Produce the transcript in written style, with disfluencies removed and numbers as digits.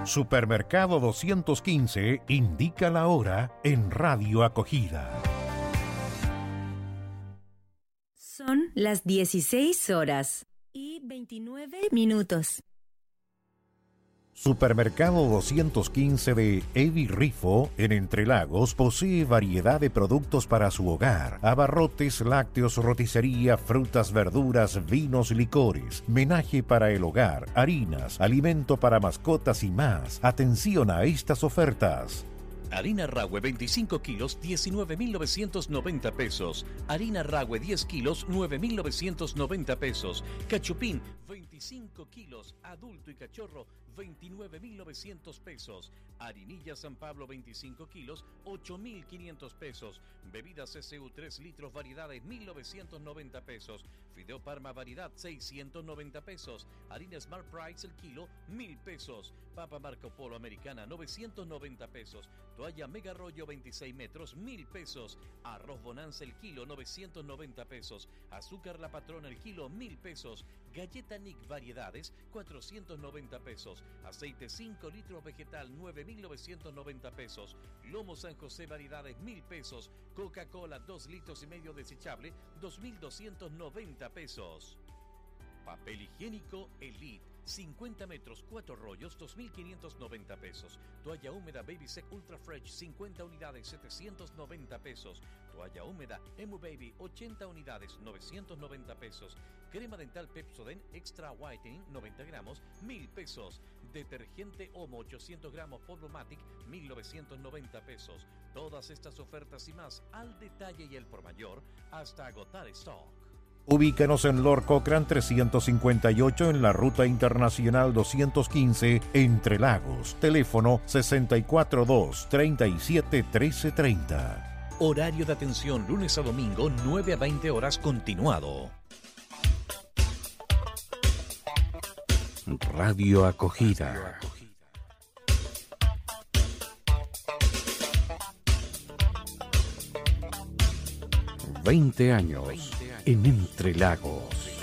Supermercado 215 indica la hora en Radio Acogida. Son las 16:29. Supermercado 215 de Evi Rifo, en Entre Lagos, posee variedad de productos para su hogar: abarrotes, lácteos, roticería, frutas, verduras, vinos, licores, menaje para el hogar, harinas, alimento para mascotas y más. Atención a estas ofertas. Harina Rahue 25 kilos, 19.990 pesos. Harina Rahue 10 kilos, 9.990 pesos. Cachupín 25 kilos, adulto y cachorro, 29.900 pesos. Harinilla San Pablo 25 kilos, 8.500 pesos. Bebidas SU 3 litros variedades, 1.990 pesos. Fideo Parma variedad, 690 pesos. Harina Smart Price el kilo, 1.000 pesos. Papa Marco Polo americana, 990 pesos. Toalla Mega Rollo 26 metros, 1.000 pesos. Arroz Bonanza el kilo, 990 pesos. Azúcar La Patrona el kilo, 1.000 pesos. Galleta Nick variedades, 490 pesos. Aceite 5 litros vegetal, 9.990 pesos. Lomo San José variedades, 1.000 pesos. Coca-Cola 2 litros y medio desechable, 2.290 pesos. Papel higiénico Elite, 50 metros, 4 rollos, 2.590 pesos. Toalla húmeda Baby Sec Ultra Fresh, 50 unidades, 790 pesos. Toalla húmeda Emu Baby, 80 unidades, 990 pesos. Crema dental Pepsodent Extra Whitening, 90 gramos, 1.000 pesos. Detergente Omo, 800 gramos Polvomatic, 1.990 pesos. Todas estas ofertas y más al detalle y el por mayor hasta agotar stock. Ubícanos en Lord Cochrane 358 en la Ruta Internacional 215, Entre Lagos. Teléfono 642-371330. Horario de atención lunes a domingo, 9 a 20 horas continuado. Radio Acogida. 20 años en Entre Lagos.